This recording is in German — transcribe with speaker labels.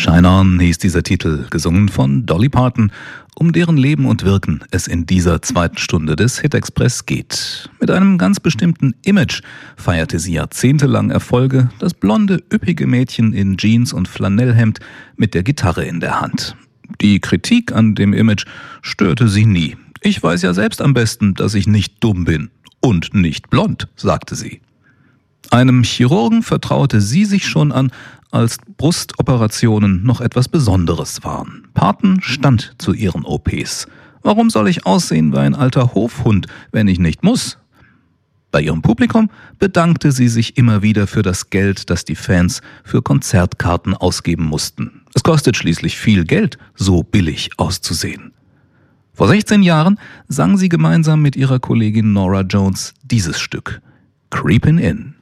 Speaker 1: Shine On hieß dieser Titel, gesungen von Dolly Parton, um deren Leben und Wirken es in dieser zweiten Stunde des Hit Express geht. Mit einem ganz bestimmten Image feierte sie jahrzehntelang Erfolge, das blonde, üppige Mädchen in Jeans und Flanellhemd mit der Gitarre in der Hand. Die Kritik an dem Image störte sie nie. Ich weiß ja selbst am besten, dass ich nicht dumm bin und nicht blond, sagte sie. Einem Chirurgen vertraute sie sich schon an, als Brustoperationen noch etwas Besonderes waren. Parton stand zu ihren OPs. Warum soll ich aussehen wie ein alter Hofhund, wenn ich nicht muss? Bei ihrem Publikum bedankte sie sich immer wieder für das Geld, das die Fans für Konzertkarten ausgeben mussten. Es kostet schließlich viel Geld, so billig auszusehen. Vor 16 Jahren sang sie gemeinsam mit ihrer Kollegin Norah Jones dieses Stück, Creepin' In.